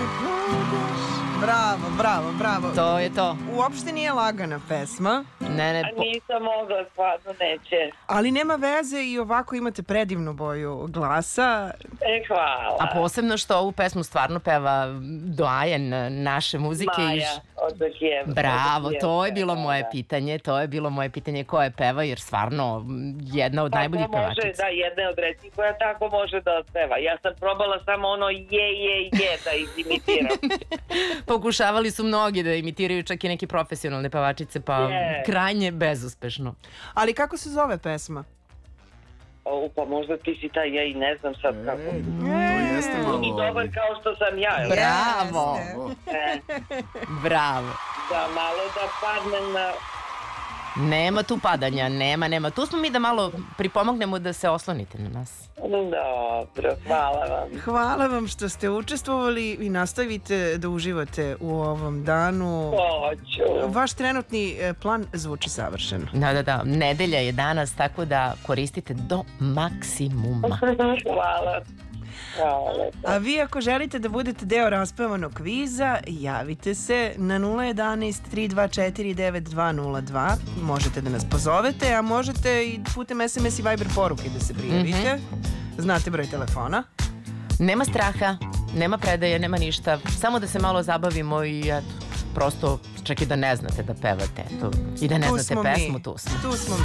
Bravo, bravo, bravo. To je to. Uopšte nije lagana pesma. Ne, A nisam mogla, stvarno neće. Ali nema veze i ovako imate predivnu boju glasa. Hvala. A posebno što ovu pesmu stvarno peva doajen naše muzike. Maja od Hijeva. Bravo, to je bilo moje pitanje. To je bilo moje pitanje ko je peva, jer stvarno jedna od najboljih pevačica. Da, jedna od reći koja tako može da otpeva. Ja sam probala samo ono je da izimitiram. Pokušavali su mnogi da imitiraju čak i neke profesionalne pevačice, pa krajnje bezuspešno. Ali kako se zove pesma? Pa možda ti si taj, ja i ne znam sad kako. To jeste malo... I dobar kao što sam ja. Bravo! Bravo! Da malo da padnem na... Nema tu padanja, nema. Tu smo mi da malo pripomognemo da se oslonite na nas. Dobro, hvala vam. Hvala vam što ste učestvovali i nastavite da uživate u ovom danu. Hoću. Vaš trenutni plan zvuči savršeno. Da. Nedelja je danas, tako da koristite do maksimuma. Hvala. A vi ako želite da budete deo raspevanog kviza, javite se na 011 324 9202. Možete da nas pozovete, a možete i putem SMS i Viber poruke da se prijavite. Znate broj telefona. Nema straha, nema predaje, nema ništa. Samo da se malo zabavimo i eto, prosto čak i da ne znate da pevate. I da ne znate pesmu, tu smo.